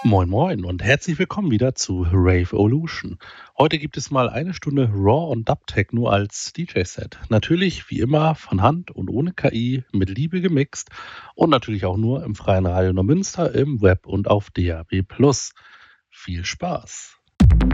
Moin Moin und herzlich willkommen wieder zu Rave Evolution. Heute gibt es mal eine Stunde Raw und Dub Techno als DJ-Set. Natürlich wie immer von Hand und ohne KI, mit Liebe gemixt und natürlich auch nur im freien Radio Neumünster, im Web und auf DAB+. Viel Spaß!